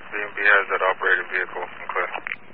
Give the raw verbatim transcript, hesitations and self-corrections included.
B and B has that operated vehicle from Clay.